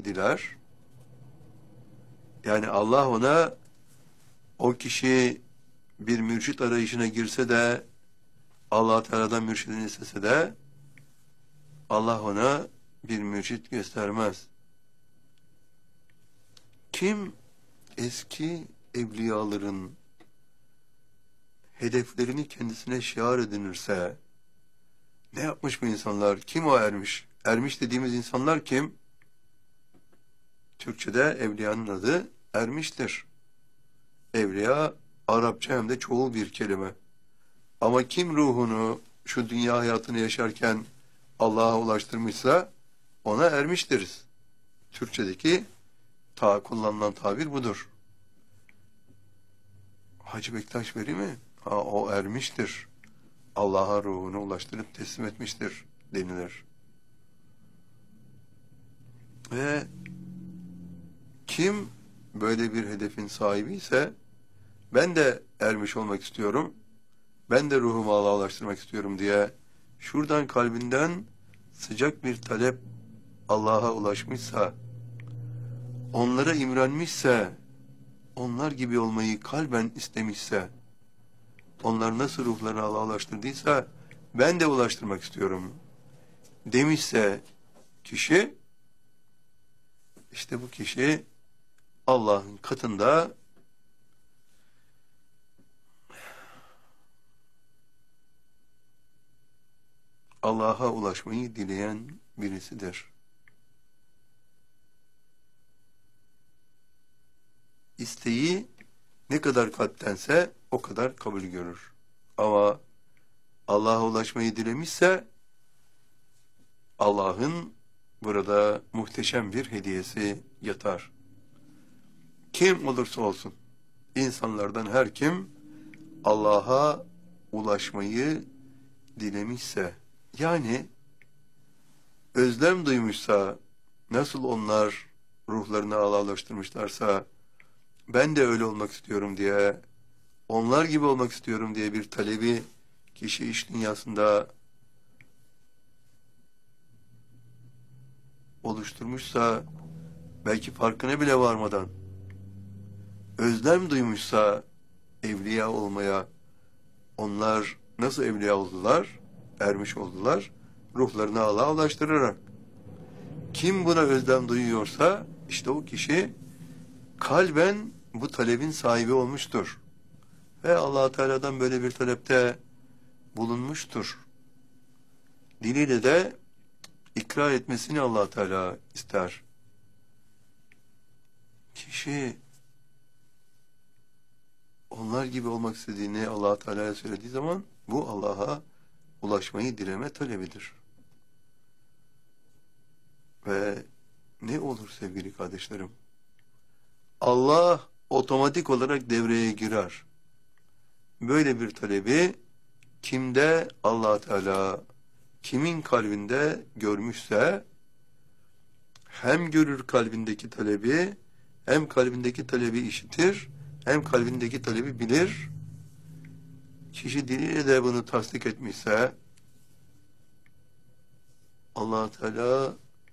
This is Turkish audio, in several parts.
diler. Yani Allah ona, o kişi bir mürşit arayışına girse de, Allah Teala'dan mürşidini istese de Allah ona bir mürşit göstermez. Kim eski evliyaların hedeflerini kendisine şiar edinirse, ne yapmış bu insanlar? Kim o ermiş? Ermiş dediğimiz insanlar kim? Türkçe'de evliyanın adı ermiştir. Evliya Arapça hem de çoğul bir kelime. Ama kim ruhunu şu dünya hayatını yaşarken Allah'a ulaştırmışsa ona ermiş deriz. Türkçedeki kullanılan tabir budur. Hacı Bektaş Veli mi? O ermiştir. Allah'a ruhunu ulaştırıp teslim etmiştir denilir. Ve kim böyle bir hedefin sahibi ise, ben de ermiş olmak istiyorum, ben de ruhumu Allah'a ulaştırmak istiyorum diye şuradan kalbinden sıcak bir talep Allah'a ulaşmışsa, onlara imrenmişse, onlar gibi olmayı kalben istemişse, onlar nasıl ruhlarını Allah'a ulaştırdıysa ben de ulaştırmak istiyorum demişse kişi, işte bu kişi Allah'ın katında Allah'a ulaşmayı dileyen birisidir. İsteği ne kadar kalptense o kadar kabul görür. Ama Allah'a ulaşmayı dilemişse Allah'ın burada muhteşem bir hediyesi yatar. Kim olursa olsun, insanlardan her kim Allah'a ulaşmayı dilemişse, yani özlem duymuşsa, nasıl onlar ruhlarını Allah'a ulaştırmışlarsa, ben de öyle olmak istiyorum diye, onlar gibi olmak istiyorum diye bir talebi kişi iş dünyasında oluşturmuşsa, belki farkına bile varmadan, özlem duymuşsa evliya olmaya, onlar nasıl evliya oldular? Ermiş oldular, ruhlarını Allah'a ulaştırarak. Kim buna özlem duyuyorsa, işte o kişi kalben bu talebin sahibi olmuştur. Ve Allah Teala'dan böyle bir talepte bulunmuştur. Diliyle de ikrar etmesini Allah Teala ister. Kişi onlar gibi olmak istediğini Allah Teala'ya söylediği zaman bu Allah'a ulaşmayı dileme talebidir. Ve ne olur sevgili kardeşlerim? Allah otomatik olarak devreye girer. Böyle bir talebi kimde Allah Teala kimin kalbinde görmüşse, hem görür kalbindeki talebi, hem kalbindeki talebi işitir, hem kalbindeki talebi bilir. Kişi diliyle de bunu tasdik etmişse, Allah Teala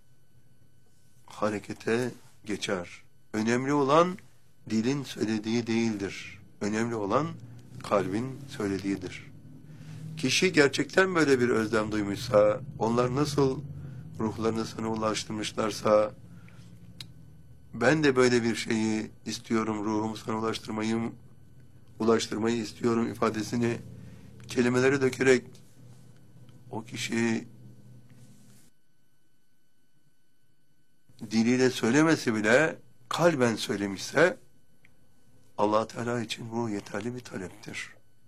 harekete geçer. Önemli olan dilin söylediği değildir. Önemli olan kalbin söylediğidir. Kişi gerçekten böyle bir özlem duymuşsa, onlar nasıl ruhlarını sana ulaştırmışlarsa, ben de böyle bir şeyi istiyorum, ruhumu sana ulaştırmayı istiyorum ifadesini kelimelere dökerek o kişi diliyle söylemesi bile kalben söylemişse, Allah Teala için bu yeterli bir taleptir.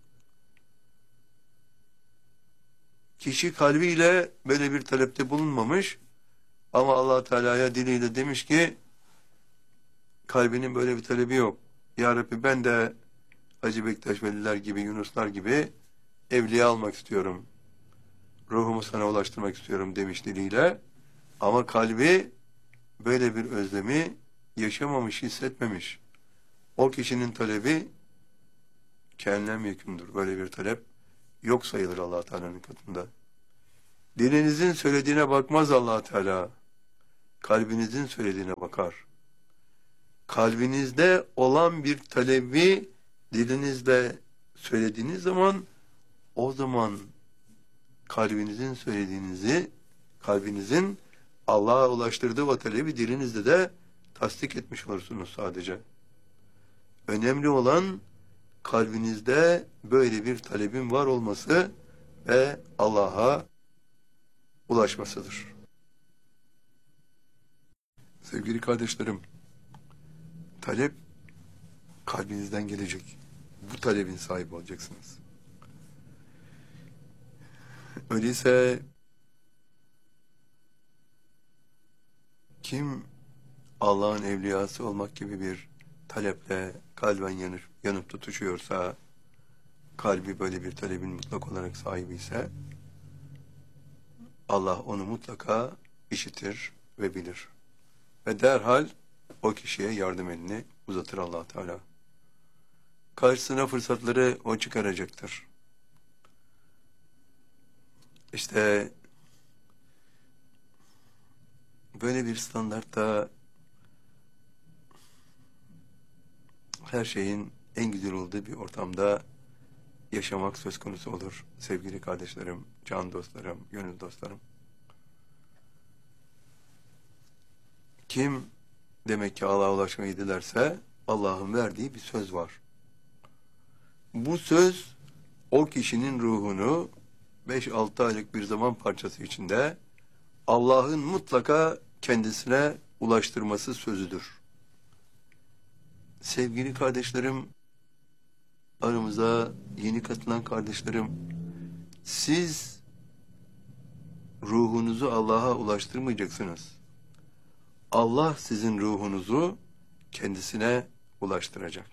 Kişi kalbiyle böyle bir talepte bulunmamış ama Allah Teala'ya diliyle demiş ki, kalbinin böyle bir talebi yok. Ya Rabbi, ben de Hacı Bektaş Veliler gibi, Yunuslar gibi evliya almak istiyorum. Ruhumu sana ulaştırmak istiyorum demiş diliyle. Ama kalbi böyle bir özlemi yaşamamış, hissetmemiş. O kişinin talebi kendine mümkündür. Böyle bir talep yok sayılır Allah Teala'nın katında. Dilinizin söylediğine bakmaz Allah Teala. Kalbinizin söylediğine bakar. bakar. Kalbinizde olan bir talebi dilinizle söylediğiniz zaman, o zaman kalbinizin söylediğinizi, kalbinizin Allah'a ulaştırdığı o talebi dilinizde de tasdik etmiş olursunuz sadece. Önemli olan kalbinizde böyle bir talebin var olması ve Allah'a ulaşmasıdır. Sevgili kardeşlerim, talep kalbinizden gelecek. Bu talebin sahibi olacaksınız. Öyleyse kim Allah'ın evliyası olmak gibi bir taleple kalben yanıp tutuşuyorsa, kalbi böyle bir talebin mutlak olarak sahibi ise, Allah onu mutlaka işitir ve bilir. Ve derhal o kişiye yardım elini uzatır Allah Teala. Karşısına fırsatları o çıkaracaktır. İşte böyle bir standartta her şeyin en güzel olduğu bir ortamda yaşamak söz konusu olur sevgili kardeşlerim, can dostlarım, gönül dostlarım. Kim demek ki Allah'a ulaşmayı dilerse Allah'ın verdiği bir söz var. Bu söz o kişinin ruhunu 5-6 aylık bir zaman parçası içinde Allah'ın mutlaka kendisine ulaştırması sözüdür. Sevgili kardeşlerim, aramıza yeni katılan kardeşlerim, siz ruhunuzu Allah'a ulaştırmayacaksınız. Allah sizin ruhunuzu kendisine ulaştıracak.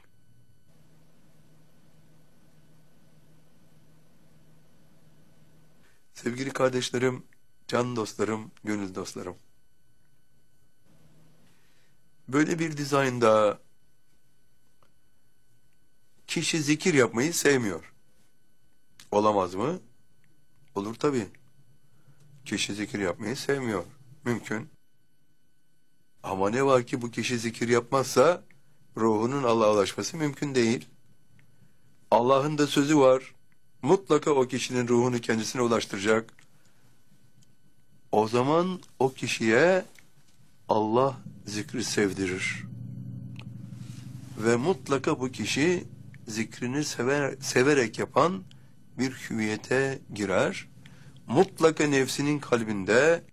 Sevgili kardeşlerim, can dostlarım, gönül dostlarım. Böyle bir dizaynda kişi zikir yapmayı sevmiyor. Olamaz mı? Olur tabii. Kişi zikir yapmayı sevmiyor. Mümkün. Ama ne var ki bu kişi zikir yapmazsa ruhunun Allah'a ulaşması mümkün değil. Allah'ın da sözü var. Mutlaka o kişinin ruhunu kendisine ulaştıracak. O zaman o kişiye Allah zikri sevdirir. Ve mutlaka bu kişi zikrini severek yapan bir hüviyete girer. Mutlaka nefsinin kalbinde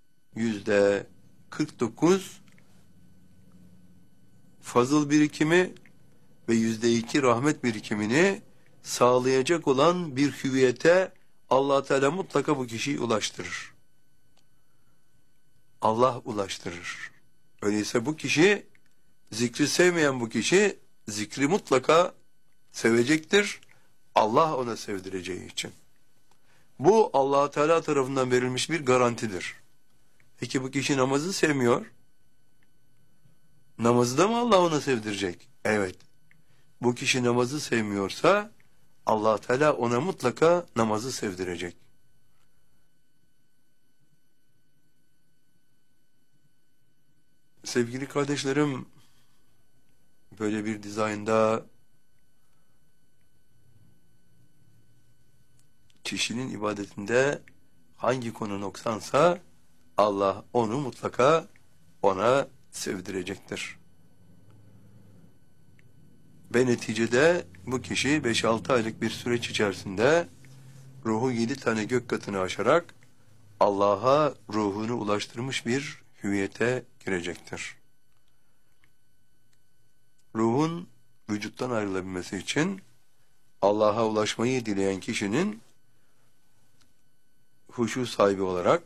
%49 fazıl birikimi ve %2 rahmet birikimini sağlayacak olan bir hüviyete Allah Teala mutlaka bu kişiyi ulaştırır. Allah ulaştırır. Öyleyse bu kişi, zikri sevmeyen bu kişi zikri mutlaka sevecektir. Allah ona sevdireceği için. Bu Allah Teala tarafından verilmiş bir garantidir. Peki bu kişi namazı sevmiyor. Namazı da mı Allah ona sevdirecek? Evet. Bu kişi namazı sevmiyorsa Allah Teala ona mutlaka namazı sevdirecek. Sevgili kardeşlerim, böyle bir dizaynda kişinin ibadetinde hangi konu noksansa Allah onu mutlaka ona sevdirecektir. Ve neticede bu kişi 5-6 aylık bir süreç içerisinde ruhu 7 tane gök katını aşarak Allah'a ruhunu ulaştırmış bir hüviyete girecektir. Ruhun vücuttan ayrılabilmesi için Allah'a ulaşmayı dileyen kişinin huşu sahibi olarak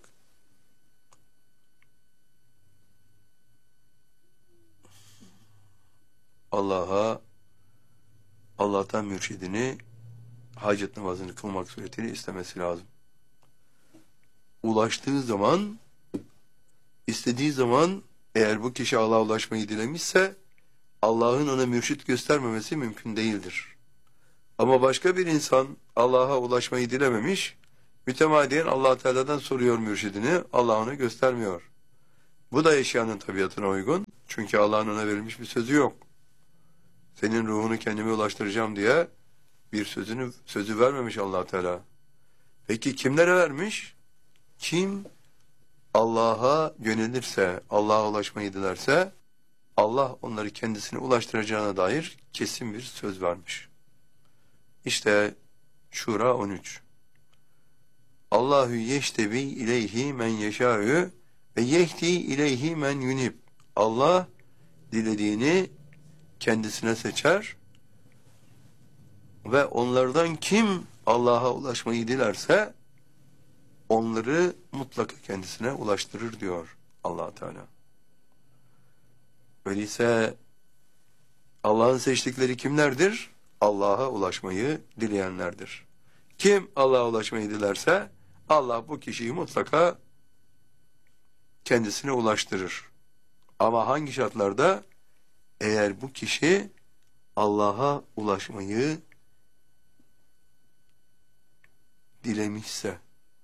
Allah'tan mürşidini hacet namazını kılmak suretiyle istemesi lazım. Ulaştığı zaman, istediği zaman eğer bu kişi Allah'a ulaşmayı dilemişse Allah'ın ona mürşit göstermemesi mümkün değildir. Ama başka bir insan Allah'a ulaşmayı dilememiş, mütemadiyen Allah Teala'dan soruyor mürşidini, Allah ona göstermiyor. Bu da eşyanın tabiatına uygun. Çünkü Allah'ın ona verilmiş bir sözü yok. Senin ruhunu kendime ulaştıracağım diye bir sözü vermemiş Allah Teala. Peki kimlere vermiş? Kim Allah'a yönelirse, Allah'a ulaşmayı dilerse, Allah onları kendisine ulaştıracağına dair kesin bir söz vermiş. İşte Şura 13. Allahu yeştebi ileyhi men yeşâ'ü ve yehdi ileyhi men yunib. Allah dilediğini kendisine seçer ve onlardan kim Allah'a ulaşmayı dilerse onları mutlaka kendisine ulaştırır diyor Allah Teala. Öyleyse Allah'ın seçtikleri kimlerdir? Allah'a ulaşmayı dileyenlerdir. Kim Allah'a ulaşmayı dilerse Allah bu kişiyi mutlaka kendisine ulaştırır. Ama hangi şartlarda? Eğer bu kişi Allah'a ulaşmayı dilemişse.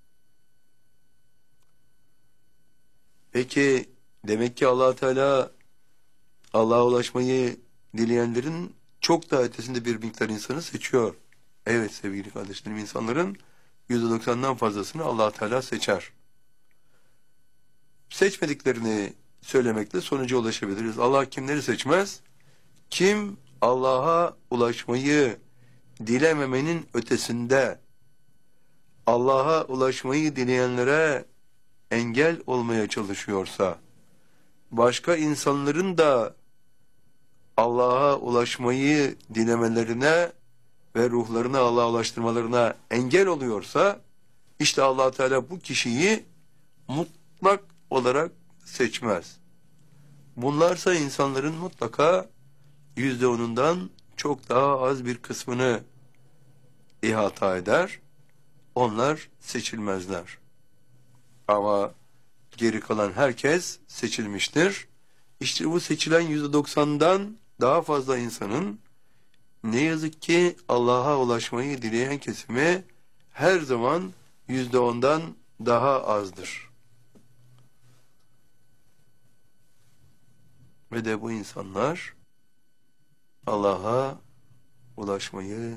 Peki demek ki Allah Teala Allah'a ulaşmayı dileyenlerin çok daha ötesinde bir miktar insanı seçiyor. Evet sevgili kardeşlerim, insanların %90'dan fazlasını Allah Teala seçer. Seçmediklerini söylemekle sonuca ulaşabiliriz. Allah kimleri seçmez? Kim Allah'a ulaşmayı dilememenin ötesinde Allah'a ulaşmayı dileyenlere engel olmaya çalışıyorsa, başka insanların da Allah'a ulaşmayı dilemelerine ve ruhlarını Allah'a ulaştırmalarına engel oluyorsa, işte Allah Teala bu kişiyi mutlak olarak seçmez. Bunlarsa insanların mutlaka %10'undan çok daha az bir kısmını ihata eder. Onlar seçilmezler. Ama geri kalan herkes seçilmiştir. İşte bu seçilen %90'dan daha fazla insanın ne yazık ki Allah'a ulaşmayı dileyen kesimi her zaman %10'dan daha azdır. Ve de bu insanlar Allah'a ulaşmayı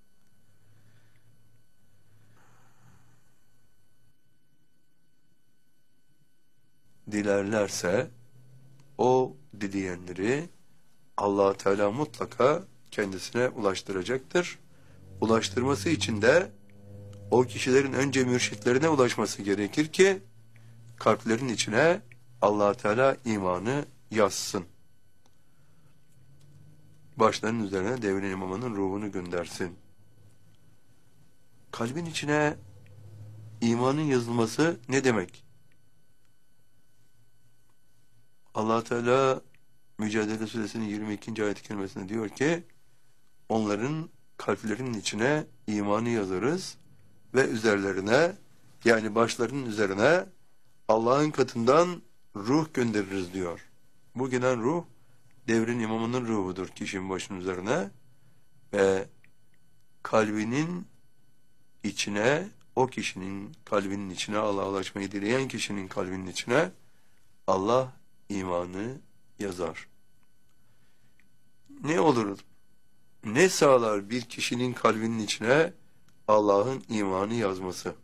dilerlerse o dileyenleri Allah Teala mutlaka kendisine ulaştıracaktır. Ulaştırması için de o kişilerin önce mürşitlerine ulaşması gerekir ki kalplerin içine Allah Teala imanı yazsın. Başlarının üzerine devrin imamının ruhunu göndersin. Kalbin içine imanın yazılması ne demek? Allah Teala Mücadele Suresinin 22. ayet-i kerimesinde diyor ki, onların kalplerinin içine imanı yazarız ve üzerlerine, yani başlarının üzerine Allah'ın katından ruh göndeririz diyor. Bu gelen ruh devrin imamının ruhudur kişinin başının üzerine ve kalbinin içine, o kişinin kalbinin içine, Allah'a ulaşmayı dileyen kişinin kalbinin içine Allah imanı yazar. Ne olur, ne sağlar bir kişinin kalbinin içine Allah'ın imanı yazması?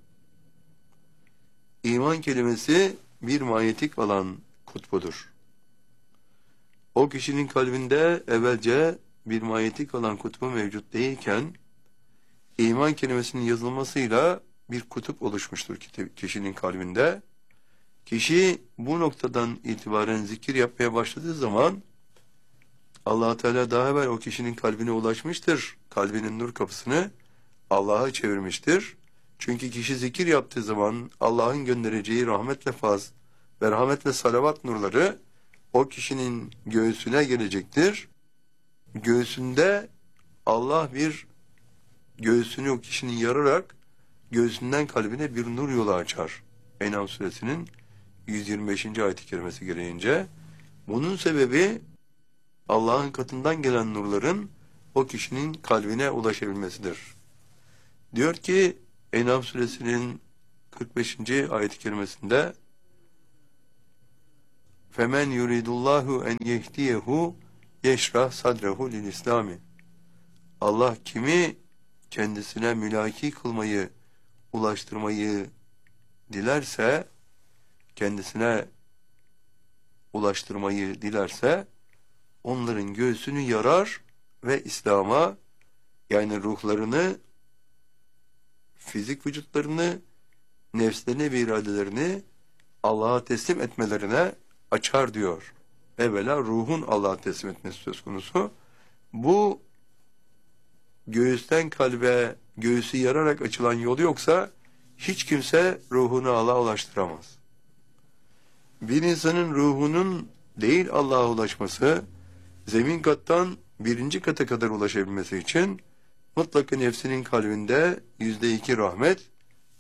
İman kelimesi bir manyetik alan kutbudur. O kişinin kalbinde evvelce bir manyetik alan kutbu mevcut değilken, iman kelimesinin yazılmasıyla bir kutup oluşmuştur kişinin kalbinde. Kişi bu noktadan itibaren zikir yapmaya başladığı zaman Allah Teala daha evvel o kişinin kalbine ulaşmıştır. Kalbinin nur kapısını Allah'a çevirmiştir. Çünkü kişi zikir yaptığı zaman Allah'ın göndereceği rahmetle faz ve rahmetle salavat nurları o kişinin göğsüne gelecektir. Göğsünde Allah bir göğsünü o kişinin yararak göğsünden kalbine bir nur yolu açar. En'am suresinin 125. ayet-i kerimesi gereğince. Bunun sebebi Allah'ın katından gelen nurların o kişinin kalbine ulaşabilmesidir. Diyor ki En'am suresinin 45. ayet-i kerimesinde femen yuridullahu en yehdiyehu yeşrah sadrehu lil İslami. Allah kimi kendisine mülaki kılmayı, ulaştırmayı dilerse, kendisine ulaştırmayı dilerse, onların göğsünü yarar ve İslam'a, yani ruhlarını, fizik vücutlarını, nefslerini ve iradelerini Allah'a teslim etmelerine açar diyor. Evvela ruhun Allah'a teslim etmesi söz konusu. Bu göğüsten kalbe, göğsü yararak açılan yol yoksa hiç kimse ruhunu Allah'a ulaştıramaz. Bir insanın ruhunun değil Allah'a ulaşması, zemin kattan birinci kata kadar ulaşabilmesi için mutlaka nefsinin kalbinde %2 rahmet,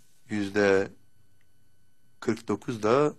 %49 da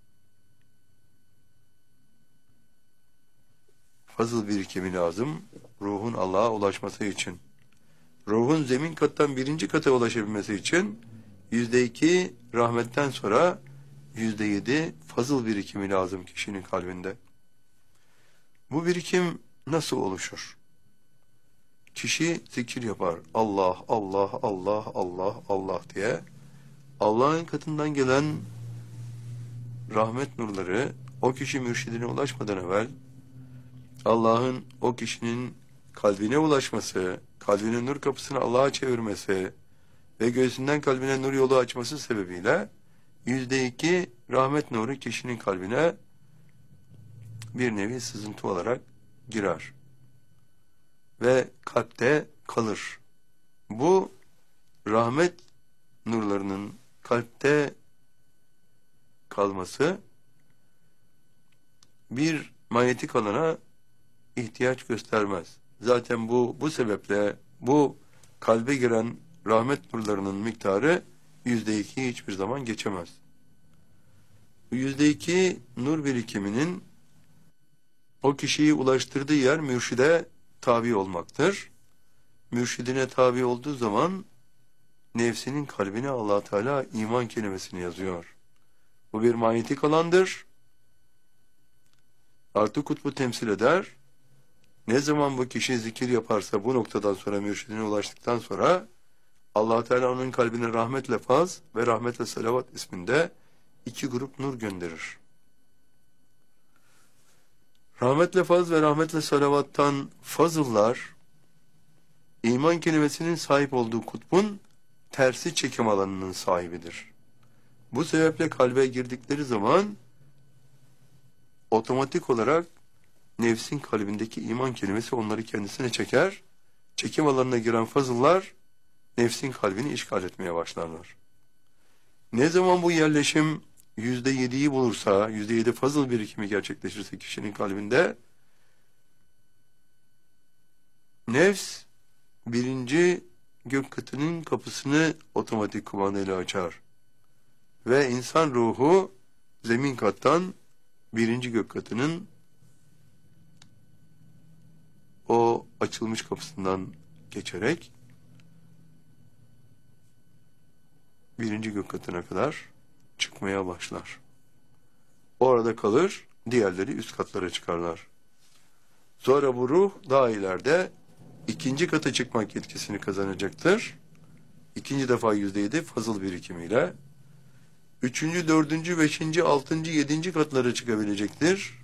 fazıl birikimi lazım ruhun Allah'a ulaşması için. Ruhun zemin kattan birinci kata ulaşabilmesi için %2 rahmetten sonra %7 fazıl birikimi lazım kişinin kalbinde. Bu birikim nasıl oluşur? Kişi zikir yapar. Allah, Allah, Allah, Allah, Allah diye. Allah'ın katından gelen rahmet nurları o kişi mürşidine ulaşmadan evvel Allah'ın o kişinin kalbine ulaşması, kalbinin nur kapısını Allah'a çevirmesi ve göğsünden kalbine nur yolu açması sebebiyle %2 rahmet nuru kişinin kalbine bir nevi sızıntı olarak girer ve kalpte kalır. Bu rahmet nurlarının kalpte kalması bir manyetik alana ihtiyaç göstermez. Zaten bu sebeple bu kalbe giren rahmet nurlarının miktarı %2'yi hiçbir zaman geçemez. Bu %2 nur birikiminin o kişiyi ulaştırdığı yer mürşide tabi olmaktır. Mürşidine tabi olduğu zaman nefsinin kalbine Allah Teala iman kelimesini yazıyor. Bu bir manyetik alandır. Artı kutbu temsil eder. Ne zaman bu kişi zikir yaparsa bu noktadan sonra mürşidine ulaştıktan sonra Allah Teala onun kalbine rahmetle faz ve rahmetle salavat isminde 2 grup nur gönderir. Rahmetle faz ve rahmetle salavattan fazıllar iman kelimesinin sahip olduğu kutbun tersi çekim alanının sahibidir. Bu sebeple kalbe girdikleri zaman otomatik olarak nefsin kalbindeki iman kelimesi onları kendisine çeker. Çekim alanına giren fazıllar nefsin kalbini işgal etmeye başlarlar. Ne zaman bu yerleşim %7'yi bulursa, %7 fazıl birikimi gerçekleşirse kişinin kalbinde, nefs birinci gök katının kapısını otomatik kumandayla açar. Ve insan ruhu zemin kattan birinci gök katının o açılmış kapısından geçerek birinci gök katına kadar çıkmaya başlar. Orada kalır, diğerleri üst katlara çıkarlar. Sonra bu ruh daha ileride ikinci kata çıkmak yetkisini kazanacaktır. İkinci defa %7 fazıl birikimiyle. Üçüncü, dördüncü, beşinci, altıncı, yedinci katlara çıkabilecektir.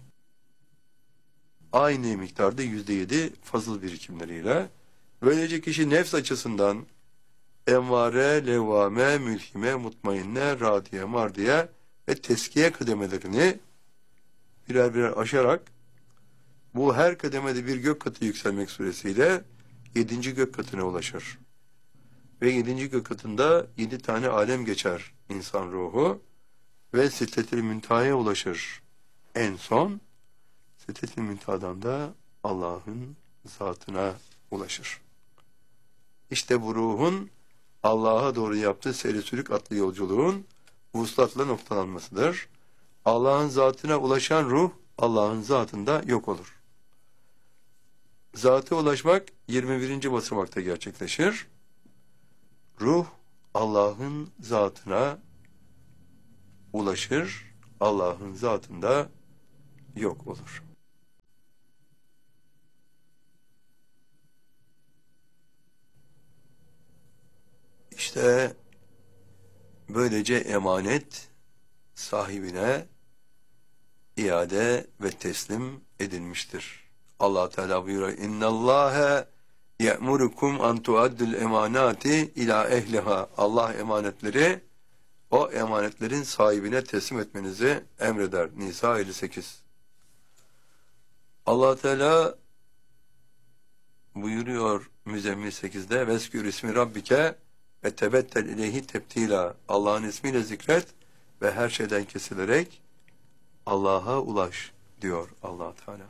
Aynı miktarda %7 fazıl birikimleriyle. Böylece kişi nefs açısından envare, levvame, mülhime, mutmainne, radiye, mardiye ve teskiye kademelerini birer birer aşarak bu her kademede bir gök katı yükselmek suretiyle 7. gök katına ulaşır. Ve 7. gök katında 7 tane alem geçer insan ruhu ve Sidret-i Münteha'ya ulaşır. En son Sidret-i Münteha'dan da Allah'ın zatına ulaşır. İşte bu ruhun Allah'a doğru yaptığı seyri sülük adlı yolculuğun vuslatla noktalanmasıdır. Allah'ın zatına ulaşan ruh Allah'ın zatında yok olur. Zata ulaşmak 21. basamakta gerçekleşir. Ruh Allah'ın zatına ulaşır. Allah'ın zatında yok olur. İşte böylece emanet sahibine iade ve teslim edilmiştir. Allah Teala buyuruyor: İnnallâhe ye'murukum an tuaddul emanati ila ehliha. Allah emanetleri o emanetlerin sahibine teslim etmenizi emreder. Nisa 58. Allah Teala buyuruyor Müzzemmil 8'de: Veskür ismi rabbike ve tebettel ileyhi tebtila. Allah'ın ismiyle zikret ve her şeyden kesilerek Allah'a ulaş diyor Allah Teala.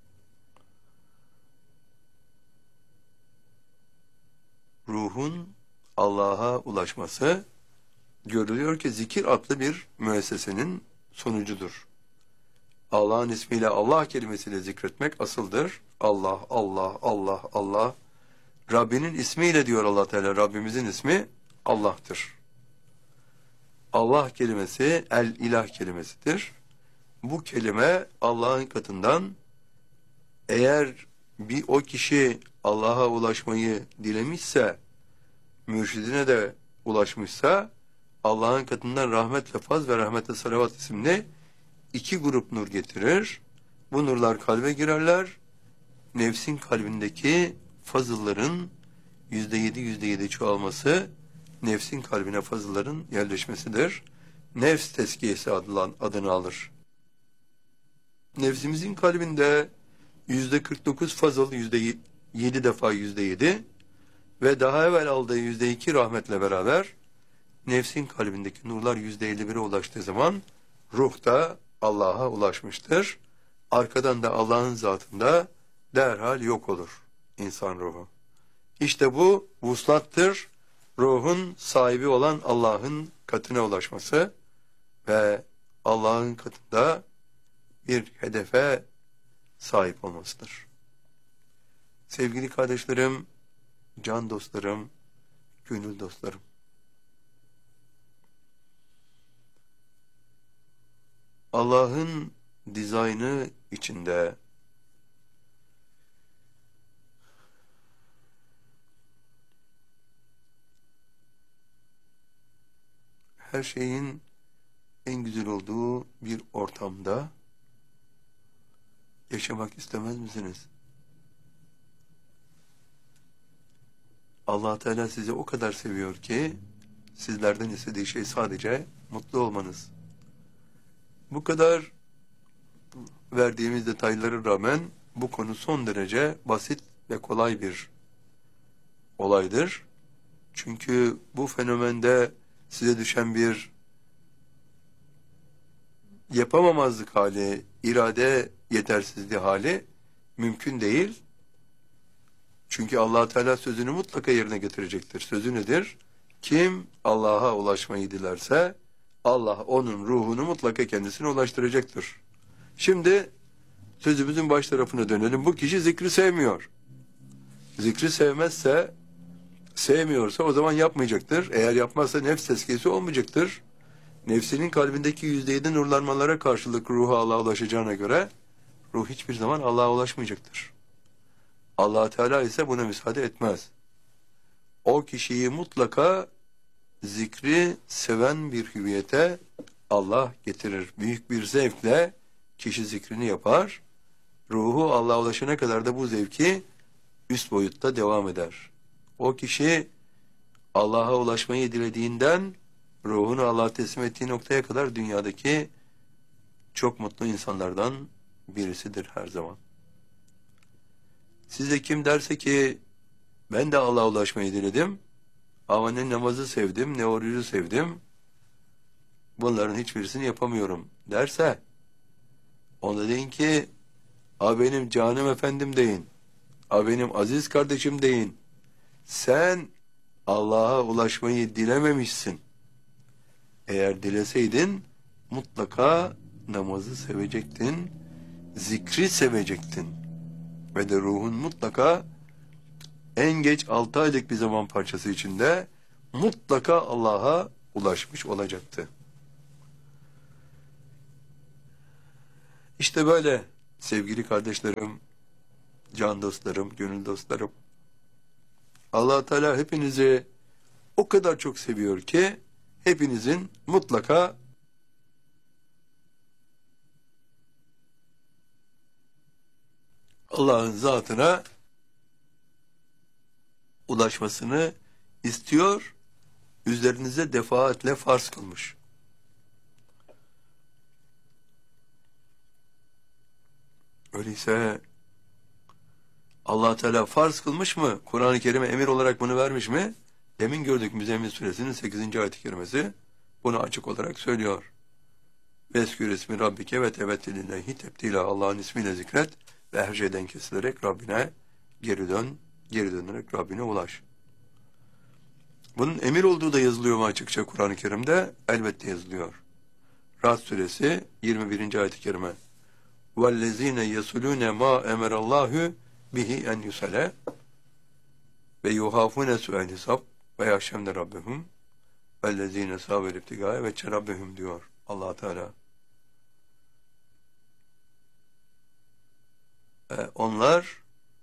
Ruhun Allah'a ulaşması görülüyor ki zikir adlı bir müessesenin sonucudur. Allah'ın ismiyle, Allah kelimesiyle zikretmek asıldır. Allah, Allah, Allah, Allah. Rabbinin ismiyle diyor Allah Teala. Rabbimizin ismi Allah'tır. Allah kelimesi el-ilah kelimesidir. Bu kelime Allah'ın katından, eğer bir o kişi Allah'a ulaşmayı dilemişse, mürşidine de ulaşmışsa, Allah'ın katından rahmetle faz ve rahmetle salavat isimli iki grup nur getirir. Bu nurlar kalbe girerler. Nefsin kalbindeki fazılların %7 çoğalması, nefsin kalbine fazılların yerleşmesidir. Nefs tezkiyesi adını alır. Nefsimizin kalbinde %49 fazıl, %7 defa %7 ve daha evvel aldığı %2 rahmetle beraber nefsin kalbindeki nurlar %51'e ulaştığı zaman ruh da Allah'a ulaşmıştır. Arkadan da Allah'ın zatında derhal yok olur insan ruhu. İşte bu vuslattır. Ruhun sahibi olan Allah'ın katına ulaşması ve Allah'ın katında bir hedefe sahip olmasıdır. Sevgili kardeşlerim, can dostlarım, gönül dostlarım. Allah'ın dizaynı içinde her şeyin en güzel olduğu bir ortamda yaşamak istemez misiniz? Allah Teala sizi o kadar seviyor ki sizlerden istediği şey sadece mutlu olmanız. Bu kadar verdiğimiz detaylara rağmen bu konu son derece basit ve kolay bir olaydır. Çünkü bu fenomende size düşen bir yapamamazlık hali, irade yetersizliği hali mümkün değil. Çünkü Allah Teala sözünü mutlaka yerine getirecektir. Sözü nedir? Kim Allah'a ulaşmayı dilerse Allah onun ruhunu mutlaka kendisine ulaştıracaktır. Şimdi sözümüzün baş tarafına dönelim. Bu kişi zikri sevmiyor. Zikri sevmezse, sevmiyorsa o zaman yapmayacaktır. Eğer yapmazsa nefs tezkiyesi olmayacaktır. Nefsinin kalbindeki %7 nurlanmalara karşılık ruhu Allah'a ulaşacağına göre ruh hiçbir zaman Allah'a ulaşmayacaktır. Allah Teala ise buna müsaade etmez. O kişiyi mutlaka zikri seven bir hüviyete Allah getirir. Büyük bir zevkle kişi zikrini yapar. Ruhu Allah'a ulaşana kadar da bu zevki üst boyutta devam eder. O kişi Allah'a ulaşmayı dilediğinden ruhunu Allah'a teslim ettiği noktaya kadar dünyadaki çok mutlu insanlardan birisidir her zaman. Size kim derse ki ben de Allah'a ulaşmayı diledim ama ne namazı sevdim ne orucu sevdim, bunların hiçbirisini yapamıyorum derse, ona deyin ki benim canım efendim deyin, benim aziz kardeşim deyin, sen Allah'a ulaşmayı dilememişsin. Eğer dileseydin mutlaka namazı sevecektin, zikri sevecektin ve de ruhun mutlaka en geç 6 aylık bir zaman parçası içinde mutlaka Allah'a ulaşmış olacaktı. İşte böyle sevgili kardeşlerim, can dostlarım, gönül dostlarım. Allah Teala hepinizi o kadar çok seviyor ki hepinizin mutlaka Allah'ın zatına ulaşmasını istiyor, üzerinize defaatle farz kılmış. Öyleyse Allah Teala farz kılmış mı? Kur'an-ı Kerim'e emir olarak bunu vermiş mi? Demin gördük Müzzemmil Suresinin 8. ayet-i kerimesi bunu açık olarak söylüyor. Veskür ismi Rabbike ve tevettelillahi tebdila. Allah'ın ismiyle zikret ve her şeyden kesilerek Rabbine geri dön, geri dönerek Rabbine ulaş. Bunun emir olduğu da yazılıyor mu açıkça Kur'an-ı Kerim'de? Elbette yazılıyor. Ra'd suresi 21. ayet-i kerime. وَالَّذ۪ينَ يَسُلُونَ مَا اَمَرَ اللّٰهُ bihi en yusale ve yuhafune su'el hesab ve yaşemde rabbihum vellezine saber ibtigâe ve çerabbihum diyor Allah Teala. Onlar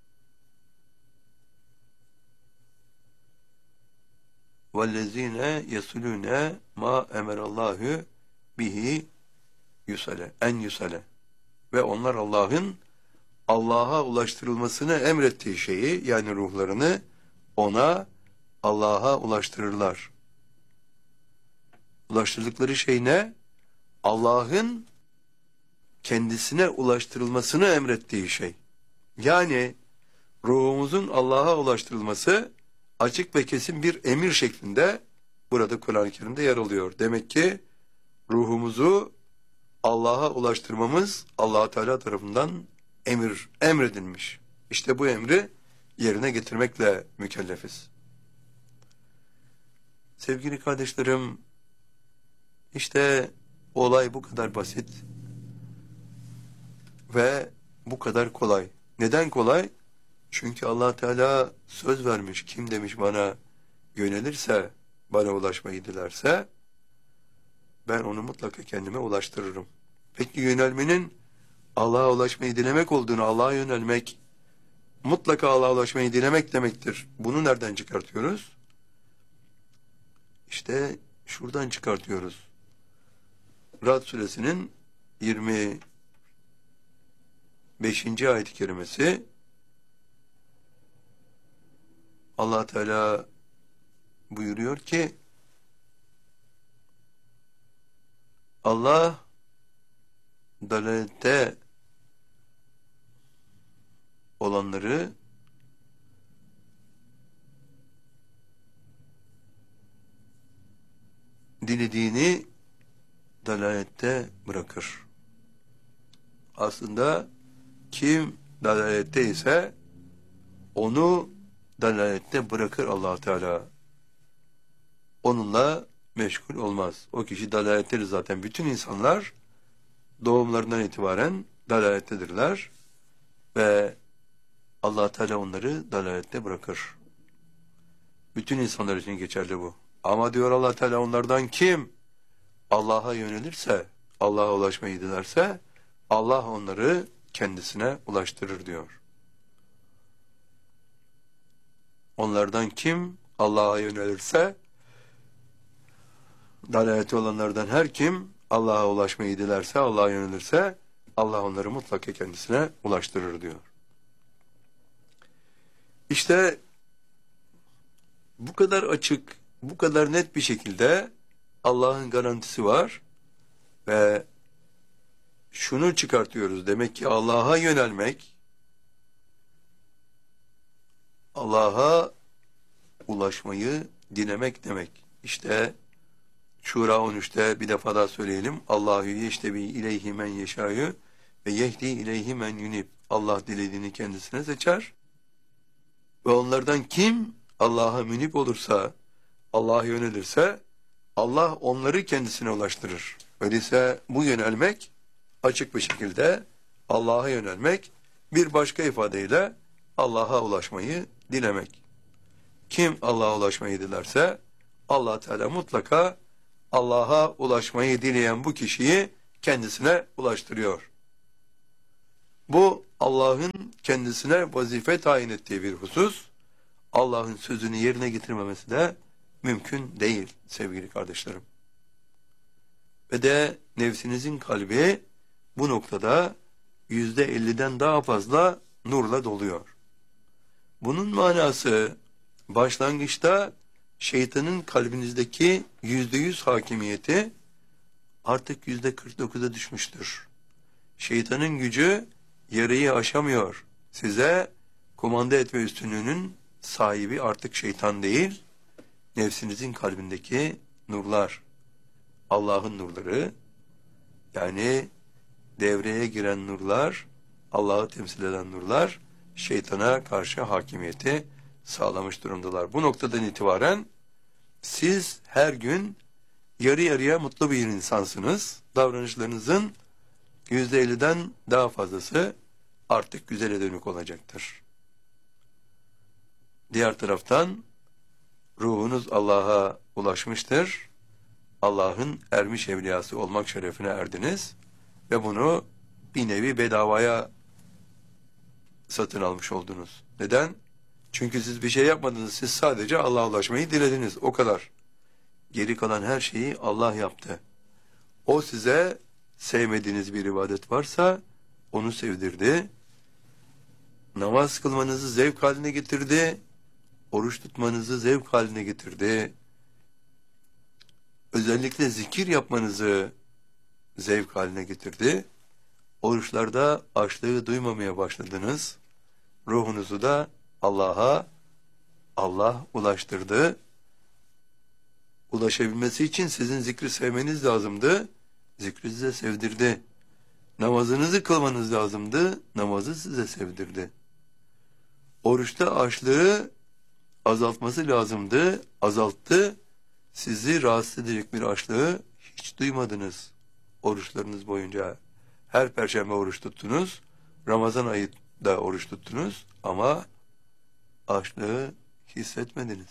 vellezine yesulune ma emerallahu bihi yusale en yusale ve onlar Allah'a ulaştırılmasını emrettiği şeyi, yani ruhlarını Allah'a ulaştırırlar. Ulaştırdıkları şey ne? Allah'ın kendisine ulaştırılmasını emrettiği şey. Yani ruhumuzun Allah'a ulaştırılması açık ve kesin bir emir şeklinde burada Kur'an-ı Kerim'de yer alıyor. Demek ki ruhumuzu Allah'a ulaştırmamız Allah Teala tarafından emredilmiş. İşte bu emri yerine getirmekle mükellefiz. Sevgili kardeşlerim, işte olay bu kadar basit ve bu kadar kolay. Neden kolay? Çünkü Allah Teala söz vermiş. Kim demiş bana yönelirse, bana ulaşmayı dilerse ben onu mutlaka kendime ulaştırırım. Peki yönelmenin Allah'a ulaşmayı dilemek olduğunu, Allah'a yönelmek mutlaka Allah'a ulaşmayı dilemek demektir. Bunu nereden çıkartıyoruz? İşte şuradan çıkartıyoruz. Ra'd suresinin 25. ayet-i kerimesi Allah Teala buyuruyor ki Allah dalalette olanları dilediğini dalalette bırakır. Aslında kim dalalette ise onu dalalette bırakır Allah Teala. Onunla meşgul olmaz. O kişi dalalettedir zaten. Bütün insanlar doğumlarından itibaren dalalettedirler ve Allah Teala onları dalalette bırakır. Bütün insanlar için geçerli bu. Ama diyor Allah Teala onlardan kim Allah'a yönelirse, Allah'a ulaşmayı dilerse Allah onları kendisine ulaştırır diyor. Onlardan kim Allah'a yönelirse, dalaleti olanlardan her kim Allah'a ulaşmayı dilerse, Allah'a yönelirse Allah onları mutlaka kendisine ulaştırır diyor. İşte bu kadar açık, bu kadar net bir şekilde Allah'ın garantisi var ve şunu çıkartıyoruz. Demek ki Allah'a yönelmek, Allah'a ulaşmayı dilemek demek. İşte Şura 13'te bir defa daha söyleyelim. Allahu yeştebi ileyhi men yeşâ'yü ve yehdi ileyhi men yunib. Allah dilediğini kendisine seçer. Ve onlardan kim Allah'a münib olursa, Allah'a yönelirse Allah onları kendisine ulaştırır. Öyleyse bu yönelmek açık bir şekilde Allah'a yönelmek, bir başka ifadeyle Allah'a ulaşmayı dilemek. Kim Allah'a ulaşmayı dilerse Allah Teala mutlaka Allah'a ulaşmayı dileyen bu kişiyi kendisine ulaştırıyor. Bu Allah'ın kendisine vazife tayin ettiği bir husus. Allah'ın sözünü yerine getirmemesi de mümkün değil sevgili kardeşlerim. Ve de nefsinizin kalbi bu noktada %50'den daha fazla nurla doluyor. Bunun manası başlangıçta şeytanın kalbinizdeki %100 hakimiyeti artık %49'a düşmüştür. Şeytanın gücü yarıyı aşamıyor. Size kumanda etme üstünlüğünün sahibi artık şeytan değil, nefsinizin kalbindeki nurlar. Allah'ın nurları, yani devreye giren nurlar, Allah'ı temsil eden nurlar, şeytana karşı hakimiyeti sağlamış durumdalar. Bu noktadan itibaren siz her gün yarı yarıya mutlu bir insansınız. Davranışlarınızın %50'den daha fazlası artık güzele dönük olacaktır. Diğer taraftan ruhunuz Allah'a ulaşmıştır. Allah'ın ermiş evliyası olmak şerefine erdiniz ve bunu bir nevi bedavaya satın almış oldunuz. Neden? Çünkü siz bir şey yapmadınız. Siz sadece Allah'a ulaşmayı dilediniz. O kadar. Geri kalan her şeyi Allah yaptı. O size sevmediğiniz bir ibadet varsa onu sevdirdi. Namaz kılmanızı zevk haline getirdi. Oruç tutmanızı zevk haline getirdi. Özellikle zikir yapmanızı zevk haline getirdi. Oruçlarda açlığı duymamaya başladınız. Ruhunuzu da Allah'a Allah ulaştırdı. Ulaşabilmesi için sizin zikri sevmeniz lazımdı. Zikri size sevdirdi. Namazınızı kılmanız lazımdı. Namazı size sevdirdi. Oruçta açlığı azaltması lazımdı. Azalttı. Sizi rahatsız edecek bir açlığı hiç duymadınız oruçlarınız boyunca. Her perşembe oruç tuttunuz. Ramazan ayında oruç tuttunuz. Ama açlığı hissetmediniz.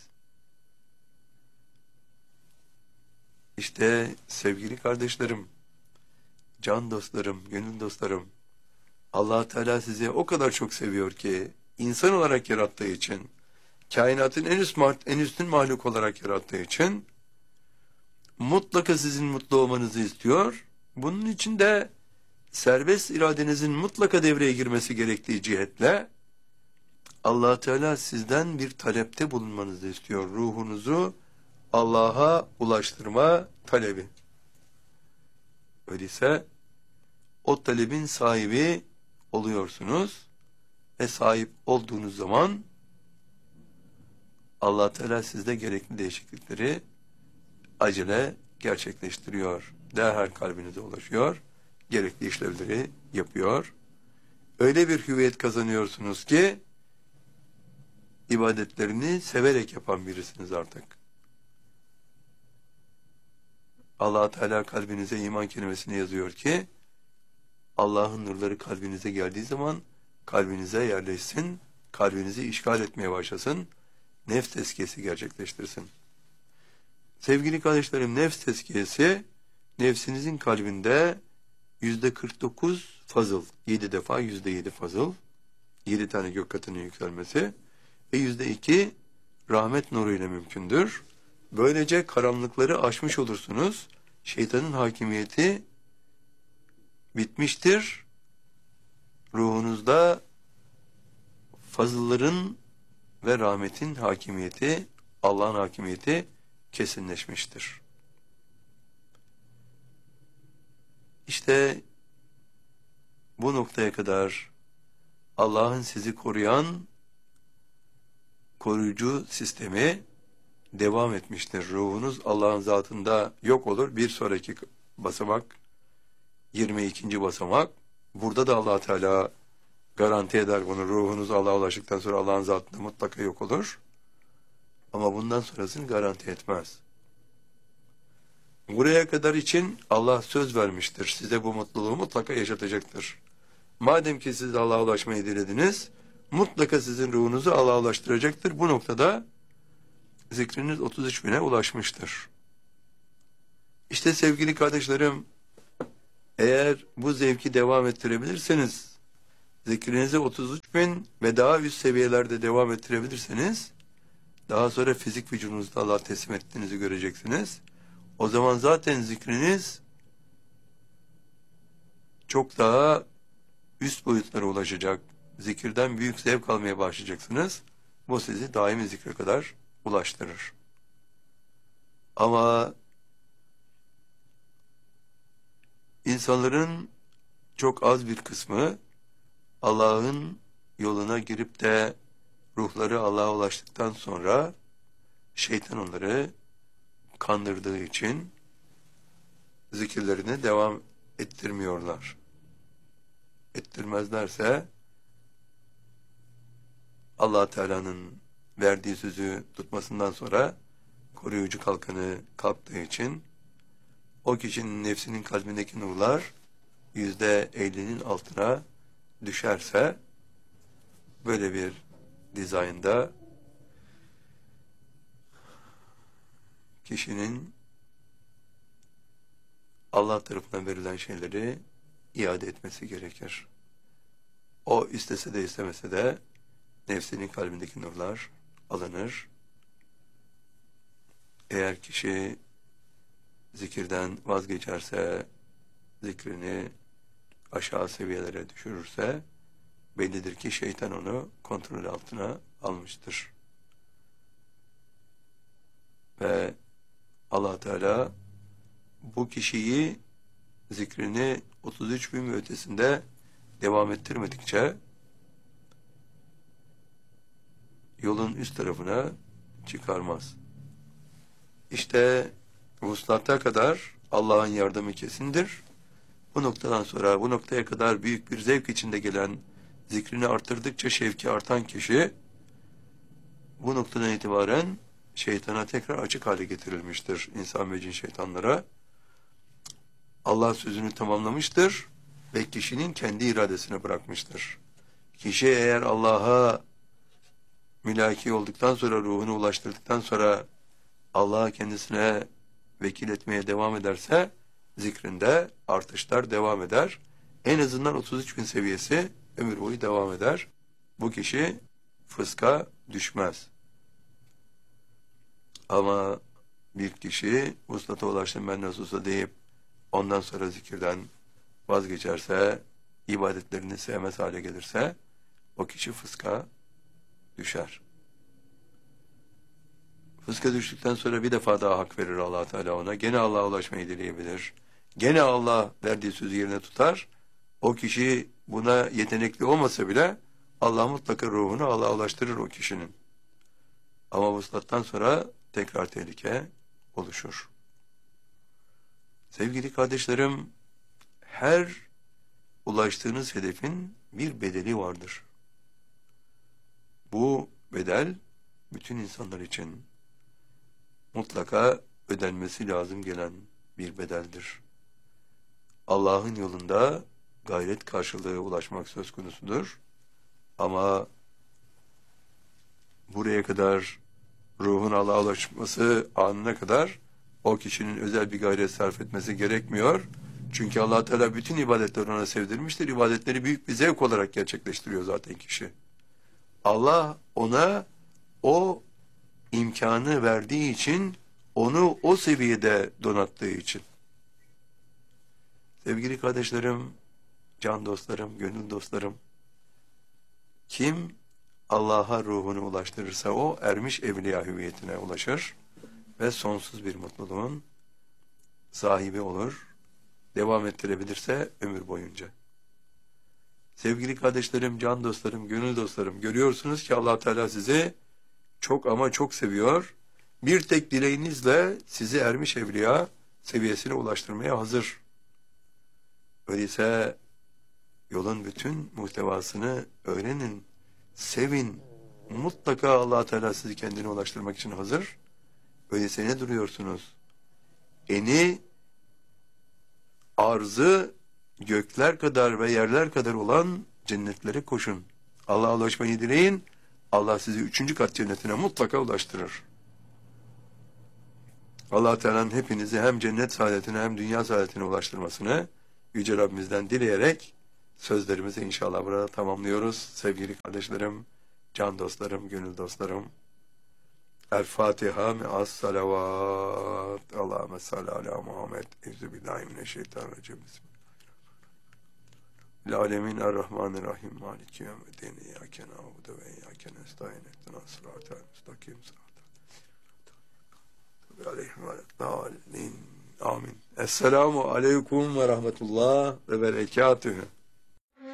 İşte sevgili kardeşlerim, can dostlarım, gönül dostlarım, Allah Teala sizi o kadar çok seviyor ki, insan olarak yarattığı için, kainatın en üstün mahluk olarak yarattığı için, mutlaka sizin mutlu olmanızı istiyor. Bunun için de serbest iradenizin mutlaka devreye girmesi gerektiği cihetle, Allah Teala sizden bir talepte bulunmanızı istiyor. Ruhunuzu Allah'a ulaştırma talebi. Öyleyse o talebin sahibi oluyorsunuz ve sahip olduğunuz zaman Allah Teala sizde gerekli değişiklikleri acele gerçekleştiriyor. Derhal kalbinize ulaşıyor. Gerekli işlevleri yapıyor. Öyle bir hüviyet kazanıyorsunuz ki ibadetlerini severek yapan birisiniz artık. Allah Teala kalbinize iman kelimesini yazıyor ki Allah'ın nurları kalbinize geldiği zaman kalbinize yerleşsin, kalbinizi işgal etmeye başlasın, nefs tezkiyesi gerçekleştirsin. Sevgili kardeşlerim, nefs tezkiyesi nefsinizin kalbinde %49 fazıl, 7 defa %7 fazıl, 7 tane gök katının yükselmesi ve %2 rahmet nuru ile mümkündür. Böylece karanlıkları aşmış olursunuz. Şeytanın hakimiyeti bitmiştir. Ruhunuzda fazılların ve rahmetin hakimiyeti, Allah'ın hakimiyeti kesinleşmiştir. İşte bu noktaya kadar Allah'ın sizi koruyan koruyucu sistemi devam etmiştir. Ruhunuz Allah'ın zatında yok olur. Bir sonraki basamak 22. basamak. Burada da Allah Teala garanti eder bunu. Ruhunuz Allah'a ulaştıktan sonra Allah'ın zatında mutlaka yok olur. Ama bundan sonrasını garanti etmez. Buraya kadar için Allah söz vermiştir. Size bu mutluluğu mutlaka yaşatacaktır. Madem ki siz Allah'a ulaşmayı dilediniz, mutlaka sizin ruhunuzu Allah'a ulaştıracaktır. Bu noktada zikriniz 33 bine ulaşmıştır. İşte sevgili kardeşlerim, eğer bu zevki devam ettirebilirseniz, Zikrinizi 33 bin ve daha üst seviyelerde devam ettirebilirseniz, daha sonra fizik vücudunuzda Allah'a teslim ettiğinizi göreceksiniz. O zaman zaten zikriniz çok daha üst boyutlara ulaşacak. Zikirden büyük zevk almaya başlayacaksınız. Bu sizi daimi zikre kadar ulaştırır. Ama insanların çok az bir kısmı Allah'ın yoluna girip de ruhları Allah'a ulaştıktan sonra şeytan onları kandırdığı için zikirlerine devam ettirmiyorlar. Ettirmezlerse Allah Teala'nın verdiği sözü tutmasından sonra koruyucu kalkanı kalktığı için o kişinin nefsinin kalbindeki nurlar %50'nin altına düşerse, böyle bir dizaynda kişinin Allah tarafından verilen şeyleri iade etmesi gerekir. O istese de istemese de nefsinin kalbindeki nurlar alınır. Eğer kişi zikirden vazgeçerse, zikrini aşağı seviyelere düşürürse, bellidir ki şeytan onu kontrol altına almıştır. Ve Allah Teala bu kişiyi zikrini 33 bin ve ötesinde devam ettirmedikçe yolun üst tarafına çıkarmaz. İşte vuslata kadar Allah'ın yardımı kesindir. Bu noktadan sonra, bu noktaya kadar büyük bir zevk içinde gelen, zikrini arttırdıkça şevki artan kişi, bu noktadan itibaren şeytana tekrar açık hale getirilmiştir, insan ve cin şeytanlara. Allah sözünü tamamlamıştır ve kişinin kendi iradesine bırakmıştır. Kişi eğer Allah'a mülaki olduktan sonra, ruhunu ulaştırdıktan sonra Allah'a kendisine vekil etmeye devam ederse, zikrinde artışlar devam eder. En azından 33 bin seviyesi ömür boyu devam eder. Bu kişi fıska düşmez. Ama bir kişi vuslata ulaştım ben nasıl olsa deyip ondan sonra zikirden vazgeçerse, ibadetlerini sevmez hale gelirse, o kişi fıska düşer. Fıska düştükten sonra bir defa daha hak verir Allah Teala ona. Gene Allah'a ulaşmayı dileyebilir. Gene Allah verdiği sözü yerine tutar. O kişi buna yetenekli olmasa bile Allah mutlaka ruhunu Allah'a ulaştırır o kişinin. Ama vuslattan sonra tekrar tehlike oluşur. Sevgili kardeşlerim, her ulaştığınız hedefin bir bedeli vardır. Bu bedel bütün insanlar için mutlaka ödenmesi lazım gelen bir bedeldir. Allah'ın yolunda gayret karşılığı ulaşmak söz konusudur. Ama buraya kadar ruhun Allah'a ulaşması anına kadar o kişinin özel bir gayret sarf etmesi gerekmiyor. Çünkü Allah Teala bütün ibadetleri ona sevdirmiştir. İbadetleri büyük bir zevk olarak gerçekleştiriyor zaten kişi. Allah ona o imkanı verdiği için, onu o seviyede donattığı için. Sevgili kardeşlerim, can dostlarım, gönül dostlarım, kim Allah'a ruhunu ulaştırırsa o ermiş evliya hüviyetine ulaşır ve sonsuz bir mutluluğun sahibi olur. Devam ettirebilirse ömür boyunca. Sevgili kardeşlerim, can dostlarım, gönül dostlarım, görüyorsunuz ki Allah Teala sizi çok ama çok seviyor. Bir tek dileğinizle sizi ermiş evliya seviyesine ulaştırmaya hazır. Öyleyse yolun bütün muhtevasını öğrenin, sevin. Mutlaka Allah Teala sizi kendine ulaştırmak için hazır. Öyleyse ne duruyorsunuz? Eni, arzı gökler kadar ve yerler kadar olan cennetlere koşun. Allah'a ulaşmayı dileyin. Allah sizi 3. kat cennetine mutlaka ulaştırır. Allah Teala'nın hepinizi hem cennet saadetine hem dünya saadetine ulaştırmasını Yüce Rabbimizden dileyerek sözlerimizi inşallah burada tamamlıyoruz. Sevgili kardeşlerim, can dostlarım, gönül dostlarım. El Fatiha me'as salavat. Allahümme salli ala Muhammed. Euzubillahimineşşeytanirracim. Alemin er-Rahmanir-Rahim. Maliki yevmiddin. İyyâke na'budu ve iyyâke nestaîn. İhdinas sıratal müstakîm. Aleyhim ve aleyhim. Amin. Esselamu aleyküm ve rahmetullah ve berekatühü.